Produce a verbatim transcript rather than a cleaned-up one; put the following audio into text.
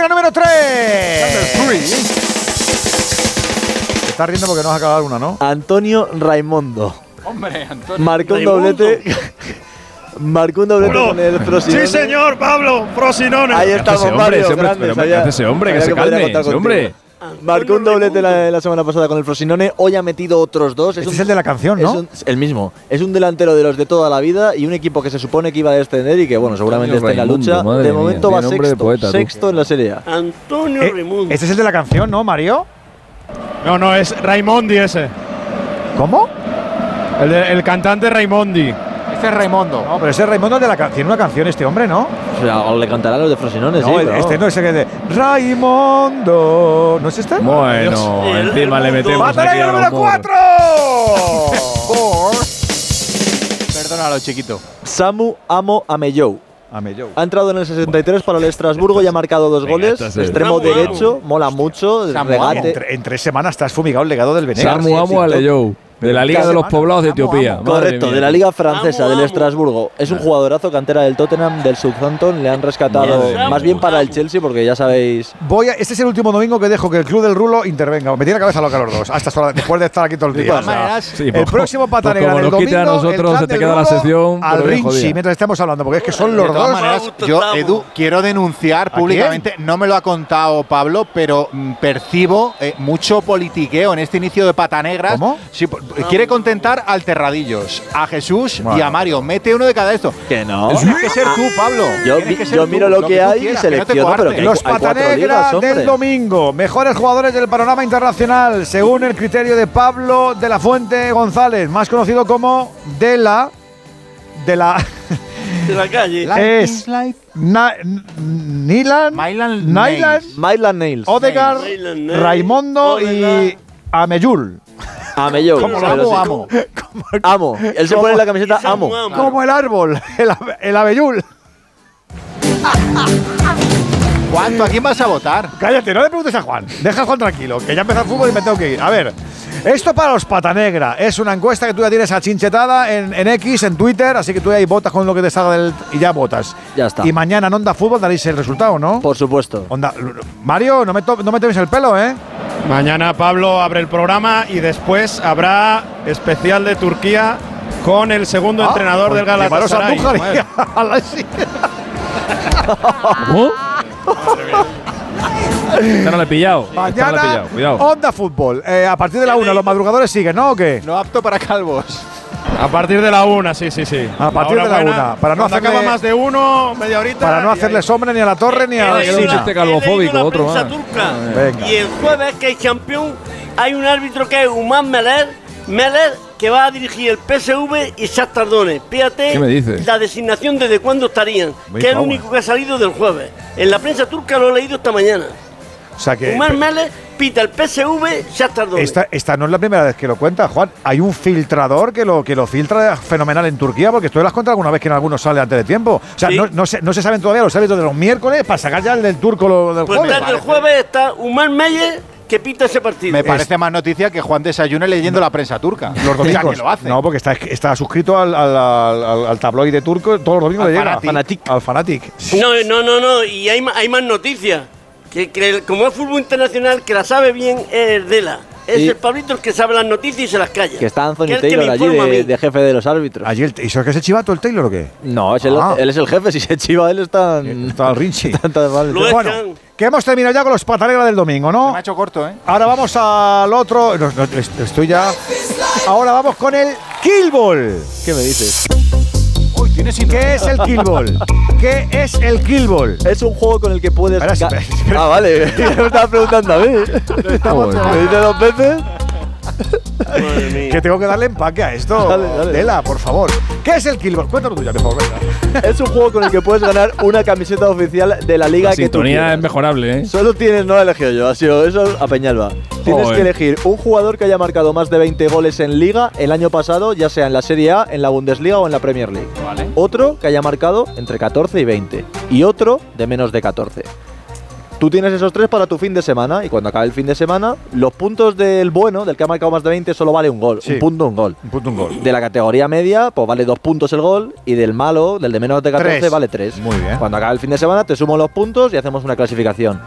número tres. Te estás riendo porque no has acabado una, ¿no? Antonio Raimondo. Hombre, Antonio. Marcó un Raimundo. doblete. Marcó un doblete Uno. con el Frosinone. Sí, señor, Pablo, Frosinone. Ahí estamos, ese hombre, Mario, ese hombre, grandes, pero allá. ¿qué hace ese hombre? Que Sabía se podría calme, contar ese contigo. hombre. Marcó un doblete la, la semana pasada con el Frosinone. Hoy ha metido otros dos. Este es el de la canción, es ¿no? un- el mismo. Es un delantero de los de toda la vida y un equipo que se supone que iba a descender y que, bueno, seguramente Antonio esté en la Raimundo, lucha. madre De mía, momento tiene va nombre de sexto, poeta, tú. sexto en la Serie A. Antonio Eh, Raimundo. este es el de la canción, ¿no, Mario? No, no, es Raimondi ese. ¿Cómo? El, de- el cantante Raimondi. Este es Raimondo. No, pero ese Raimundo es de la canción. Tiene una canción este hombre, ¿no? O sea, o le cantará a los de Frosinone, No, sí. el- pero este no. no es el que de Raimundo. ¿No es este? Bueno, Dios. encima le metemos aquí ¡Patanega a número los moros. cuatro! Perdónalo, chiquito. Samu Amo Amellou. Amellou. Ha entrado en el sesenta y tres para el Estrasburgo y ha marcado dos Venga, goles. esta es el- Extremo Samu Amo. derecho, mola mucho. Samu regate. En, tre- en tres semanas estás fumigado el legado del Venegas. Samu Amo Aleyou, de la Liga de los Poblados de Amo, Etiopía. amo. Madre Correcto, mía. de la Liga Francesa, Amo, del amo. Estrasburgo. Es un jugadorazo, cantera del Tottenham, del Southampton. Le han rescatado Madre mía. más bien para el Amo. Chelsea, porque ya sabéis. Voy a, este es el último domingo que dejo que el Club del Rulo intervenga. Me tiene la cabeza loca los dos. Hasta esta hora, después de estar aquí todo el día. todas O sea, maneras, Sí, el pues, próximo pues Patanega como del nos quite domingo. a nosotros, el clan se te del queda la Rulo sección, al pero bien Rinchi, jodida. mientras estemos hablando, porque es que son De los todas dos. maneras, Gusto yo, estamos. Edu, quiero denunciar públicamente, no me lo ha contado Pablo, pero mm, percibo eh, mucho politiqueo en este inicio de Patanegras. ¿Cómo? Sí, po- quiere contentar al Terradillos, a Jesús y Bueno. a Mario. Mete uno de cada esto. Que no. Tienes que ser tú, Pablo. Yo, Tienes vi- que ser yo tú, miro lo, que, tú hay y quieras, que no te selecciono, pero coartes. que hay, Los hay cuatro Patanegras ligas, hombre. del domingo, mejores jugadores del panorama internacional, según el criterio de Pablo de la Fuente González, más conocido como de la de la De la calle. Life es is life. Na- N- Nilan, Mylan Nyland, Nails. Myland Nails. Odegaard, Nyland Nails, Raimundo y Odegaard. Ameyul. Amellou. ¿Cómo lo pero sí. amo, amo? Amo. Él se pone la camiseta Y Samu Amo. Amo. Como el árbol, el, ave- el Abeyul. ¿Cuánto? ¿A quién vas a votar? Cállate, no le preguntes a Juan. Deja a Juan tranquilo, que ya empezó el fútbol y me tengo que ir. A ver, esto para los Patanegra es una encuesta que tú ya tienes achinchetada en, en X, en Twitter, así que tú ahí votas con lo que te salga del, y ya votas. Ya está. Y mañana en Onda Fútbol daréis el resultado, ¿no? Por supuesto. Onda, Mario, no me, to- no me tomes el pelo, ¿eh? Mañana Pablo abre el programa y después habrá especial de Turquía con el segundo Ah, entrenador pues del Galatasaray. llevaros a Andújar y Madre. a la- sí. ¿Cómo? Esta no la he pillado. Esta no la he Mañana, pillado. Cuidado. Onda Fútbol. Eh, a partir de la una, los madrugadores siguen, ¿no? ¿O qué? No apto para calvos. A partir de la una, sí, sí, sí. A partir Hora de la buena. una, para no Cuando hacerle- acaba más de uno, media horita. Para no y hacerle ahí. sombra ni a la torre ni a Ah, la que era un esquina. chiste calvofóbico, He leído la otro prensa más. turca. Venga. Y el jueves, que es campeón, hay un árbitro que es Umán Meler, Meler, que va a dirigir el P S V y Shakhtar Donetsk. Fíjate ¿Qué me dices? la designación desde cuándo estarían, Muy que es el cago. único que ha salido del jueves. En la prensa turca lo he leído esta mañana. O sea que. Umán Meler pita el P S V, Shakhtar Donetsk. Esta, esta no es la primera vez que lo cuenta, Juan. Hay un filtrador que lo, que lo filtra fenomenal en Turquía, porque esto lo has contado alguna vez que en algunos sale antes de tiempo. O sea, Sí. no, no se, no se saben todavía los hábitos de los miércoles para sacar ya el del turco lo, del Pues jueves. desde el jueves está Umán Meyer, que pita ese partido. Me parece más noticia que Juan desayune leyendo la prensa turca. Los domingos. O sea, que lo hace. No, porque está, está suscrito al, al, al- al tabloide turco, todos los domingos Al le llega. Fanatic. Al Fanatic. No, no, no, no, y hay, ma- hay más noticias. Que, que el- como es fútbol internacional, que la sabe bien es Dela. Es Y- el Pablito el que sabe las noticias y se las calla. Que está Anthony Que es el que Taylor me allí informa a de, mí. de jefe de los árbitros. Allí el, ¿Y eso es que es el chivato, el Taylor o qué? No, es el- Ah. él es el jefe. Si se chiva él está. Está al Rinchi. está tan mal. Lo Bueno, echan. que hemos terminado ya con los Patanegra del domingo, Se ¿no? me ha hecho corto, ¿eh? Ahora vamos al otro. no, no, est- estoy ya. Ahora vamos con el Kill Ball. ¿Qué me dices? Uy, tienes ¿Qué es el Kill Ball? ¿Qué es el Kill Ball? Es un juego con el que puedes. Espera, ga- espera, espera. Ah, vale. me estaba preguntando a mí. Joder. ¿Me dice dos veces? Madre mía. Que tengo que darle empaque a esto. Dale, dale. Tela, por favor. ¿Qué es el Kill Ball? Cuéntanos tú ya, por favor. venga. Es un juego con el que puedes ganar una camiseta oficial de la liga La que tú sintonía quieras. es mejorable, ¿eh? Solo tienes, no lo he elegido yo, ha sido eso a Peñalba. Tienes Joder. que elegir un jugador que haya marcado más de veinte goles en liga el año pasado, ya sea en la Serie A, en la Bundesliga o en la Premier League. Vale. Otro que haya marcado entre catorce y veinte. Y otro de menos de catorce. Tú tienes esos tres para tu fin de semana y cuando acabe el fin de semana, los puntos del bueno, del que ha marcado más de veinte, solo vale un gol. Sí. Un punto, un gol. Un punto, un gol. De la categoría media, pues vale dos puntos el gol. Y del malo, del de menos de catorce, Tres. vale tres. Muy bien. Cuando acabe el fin de semana, te sumo los puntos y hacemos una clasificación.